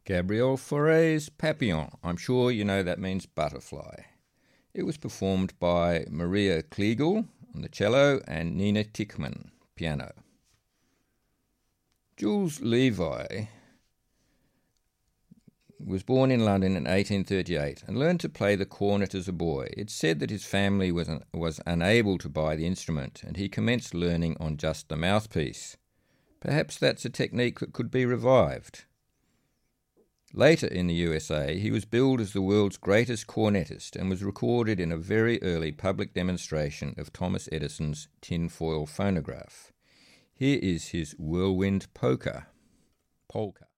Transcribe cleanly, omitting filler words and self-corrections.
Gabriel Fauré's Papillon. I'm sure you know that means butterfly. It was performed by Maria Kliegel on the cello and Nina Tickman, piano. Jules Levi was born in London in 1838 and learned to play the cornet as a boy. It's said that his family was unable to buy the instrument, and he commenced learning on just the mouthpiece. Perhaps that's a technique that could be revived. Later in the USA, he was billed as the world's greatest cornetist and was recorded in a very early public demonstration of Thomas Edison's tinfoil phonograph. Here is his whirlwind polka.